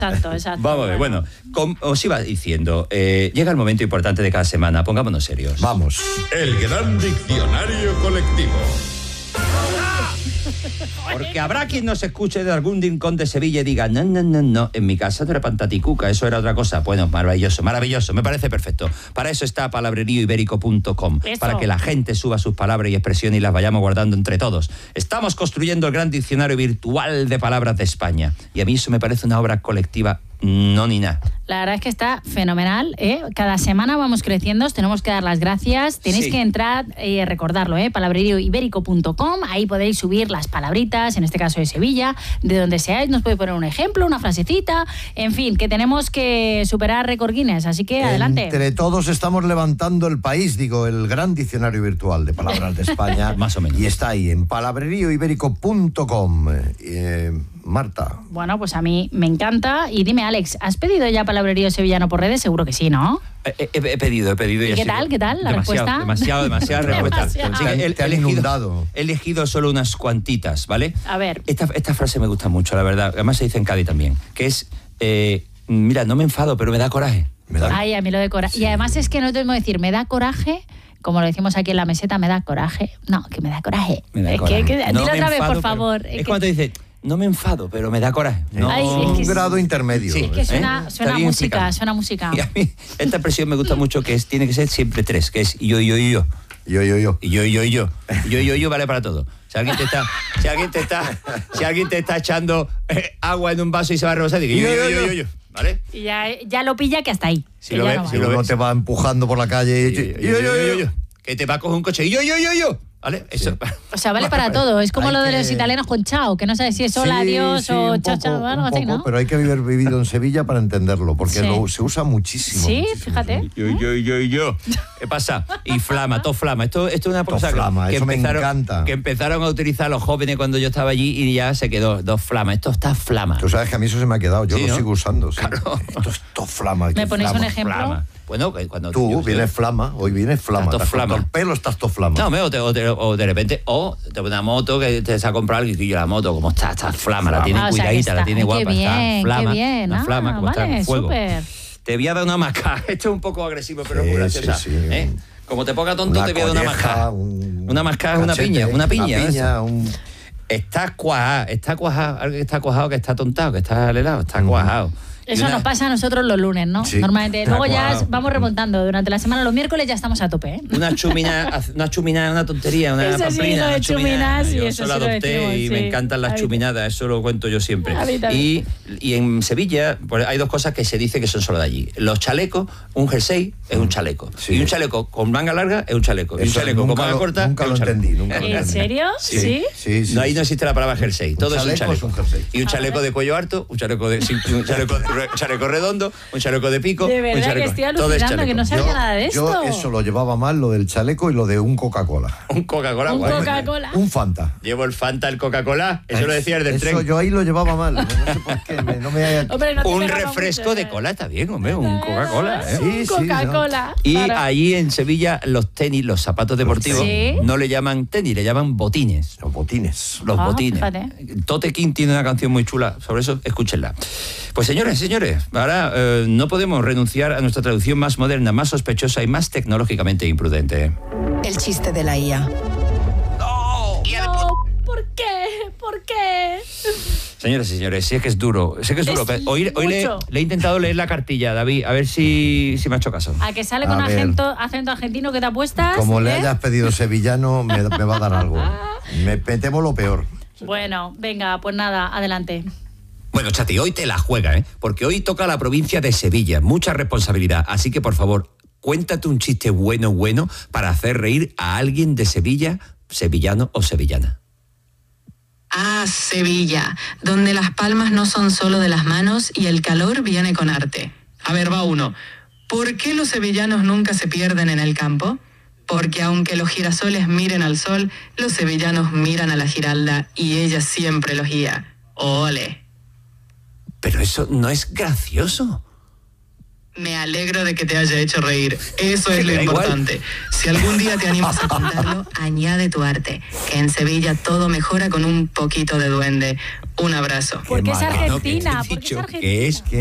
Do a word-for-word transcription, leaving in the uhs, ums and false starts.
Exacto, exacto. Vamos a ver, bueno, como os iba diciendo, eh, llega el momento importante de cada semana, pongámonos serios. Vamos. El gran diccionario colectivo. Porque habrá quien nos escuche de algún rincón de Sevilla y diga, no, no, no, no, en mi casa no era pantaticuca, eso era otra cosa. Bueno, maravilloso, maravilloso, me parece perfecto. Para eso está palabrerío ibérico punto com, para que la gente suba sus palabras y expresiones y las vayamos guardando entre todos. Estamos construyendo el gran diccionario virtual de palabras de España. Y a mí eso me parece una obra colectiva no ni nada. La verdad es que está fenomenal, ¿eh? Cada semana vamos creciendo, os tenemos que dar las gracias. Tenéis Sí. que entrar y eh, recordarlo, ¿eh? palabrerío ibérico punto com. Ahí podéis subir las palabritas, en este caso de Sevilla, de donde seáis. Nos puede poner un ejemplo, una frasecita. En fin, que tenemos que superar récord Guinness, así que adelante. Entre todos estamos levantando el país, digo, el gran diccionario virtual de palabras de España. Más o menos. Y está ahí, en palabrerío ibérico punto com. Eh, Marta. Bueno, pues a mí me encanta. Y dime, Alex, ¿has pedido ya palabrerío sevillano por redes? Seguro que sí, ¿no? He, he, he pedido, he pedido. ¿Y ha qué sido tal? ¿Qué tal la demasiado, respuesta? Demasiado, demasiado respuesta. Demasiado. Así que Te han- he- te han he elegido- inundado. He elegido solo unas cuantitas, ¿vale? A ver. Esta, esta frase me gusta mucho, la verdad. Además se dice en Cádiz también, que es, eh, mira, no me enfado, pero me da coraje. Me da- Ay, a mí lo de coraje. Y además es que no tengo que decir, me da coraje, como lo decimos aquí en la meseta, me da coraje. No, que me da coraje. Me da es coraje. que, que No dilo me otra vez, enfado, por pero- favor. Es que- cuando te dice, no me enfado, pero me da coraje. No, Ay, es un que- grado intermedio. Sí. Es que suena, ¿Eh? suena Está bien música, explicado. suena música. Y a mí esta expresión me gusta mucho, que es tiene que ser siempre tres, que es yo, yo, y yo. Yo, yo, yo. Y yo, y yo, y yo. Y yo, y yo, y yo vale para todo. Si alguien te está, si alguien te está, si alguien te está echando eh, agua en un vaso y se va a rebosar, digo yo, yo, yo, yo, yo. ¿Vale? Y ya, ya lo pilla que hasta ahí. Si que lo ya ves, no si va. lo Uno ves. te va empujando por la calle y... Yo, yo, yo, yo, yo. Que te va a coger un coche y yo, yo, yo, yo. ¿Vale? Eso. O sea, vale para todo. Es como Hay lo de que- los italianos con chao, que no sabes si es hola, Sí, adiós sí, o un chao, poco, chao, algo un así, poco, ¿no? pero hay que haber vivido en Sevilla para entenderlo, porque Sí. lo, se usa muchísimo. Sí, muchísimo. fíjate. Yo, yo, yo, yo. ¿Qué pasa? Y flama, todo flama. Esto, esto es una Todo cosa que- flama, que, eso me empezaron, encanta. que empezaron a utilizar los jóvenes cuando yo estaba allí y ya se quedó dos flamas. Esto está flama. Tú sabes que a mí eso se me ha quedado, yo Sí, lo ¿no? sigo usando. Sí. Claro. Esto es todo flama. ¿Me qué ponéis un flama. ejemplo? Flama. Bueno, que cuando Tú yo- vienes flama, hoy vienes flama. Estás todo Te has cortado flama. el pelo, estás todo flama. No, me- o, te- o te- o de repente, o te una moto que te se ha comprado alguien y yo la moto, como está, está flama, la tiene Ah, o sea, que cuidadita, la está- tiene ay, guapa, qué bien, está flama, qué bien. una Ah, flama, como está vale, en fuego. súper. Te voy a dar una masca. Esto es un poco agresivo, pero Sí, es muy graciosa. sí, sí. ¿eh? Como te ponga tonto, Una te voy a dar una colleja, masca. un Una masca es una cachete, piña, una piña. Una piña, eso. un... Está cuajado, está cuajado, alguien que está cuajado, que está tontado, que está alelado, está cuajado. Y Eso una- nos pasa a nosotros los lunes, ¿no? Sí. Normalmente. Luego ya Claro. vamos remontando. Durante la semana, los miércoles ya estamos a tope, ¿eh? Una chumina, una chumina es una tontería, una Eso sí, pamplina, lo de una chumina. chuminas, sí, Yo eso solo sí lo adopté decimos, y sí. me encantan las A mí- chuminadas, eso lo cuento yo siempre. A mí también. Y, y en Sevilla pues, hay dos cosas que se dice que son solo de allí. Los chalecos, un jersey es un chaleco. Sí. Y un chaleco con manga larga es un chaleco. Y un Eso chaleco con nunca manga lo- corta nunca es lo un chaleco. entendí, nunca lo ¿En entendí. serio? ¿Sí? Sí, sí. No, ahí no existe la palabra jersey. Todo es un chaleco es chaleco. un jersey. Y un chaleco de cuello alto, un chaleco de sin- un chaleco, re- chaleco redondo, un chaleco de pico. De un verdad chaleco. que estoy Todo es alucinando, que no chaleco. sabía nada de esto. Yo eso lo llevaba mal, lo del chaleco y lo de un Coca-Cola. Un Coca-Cola. Un guay. Coca-Cola. Un Fanta. Llevo el Fanta, el Coca-Cola. Eso lo decía el del Eso tren. yo ahí lo llevaba mal. No sé por qué. me- no me haya... Hombre, no te Un pegaba refresco mucho, de ¿eh? cola está bien, hombre, un Coca-Cola. ¿eh? Sí, Un sí, Coca-Cola. Y claro. allí en Sevilla los tenis, los zapatos deportivos, Sí. no le llaman tenis, le llaman botines. Los botines. Los Ah, botines. fíjate. Tote King tiene una canción muy chula sobre eso, escúchenla. Pues señores, señores, ahora eh, no podemos renunciar a nuestra traducción más moderna, más sospechosa y más tecnológicamente imprudente. El chiste de la I A. No, ¿por qué? ¿Por qué? Señores y señores, sí es que es duro, sé que es duro. Es pero hoy hoy le, mucho. le he intentado leer la cartilla, David, a ver si, si me ha hecho caso. A que sale A con ver. acento, acento argentino que te apuestas. Como le ¿eh? hayas pedido sevillano, me, me va a dar algo. Me, me temo lo peor. Bueno, venga, pues nada, adelante. Bueno, Chati, hoy te la juega, ¿eh? Porque hoy toca la provincia de Sevilla, mucha responsabilidad. Así que, por favor, cuéntate un chiste bueno, bueno, para hacer reír a alguien de Sevilla, sevillano o sevillana. Ah, Sevilla, donde las palmas no son solo de las manos y el calor viene con arte. A ver, va uno. ¿Por qué los sevillanos nunca se pierden en el campo? Porque aunque los girasoles miren al sol, los sevillanos miran a la giralda y ella siempre los guía. ¡Ole! Pero eso no es gracioso. Me alegro de que te haya hecho reír. Eso es lo Da igual. importante. Si algún día te animas a contarlo, añade tu arte. Que en Sevilla todo mejora con un poquito de duende. Un abrazo. Porque es mala. Argentina, No, que he porque es dicho Argentina. que es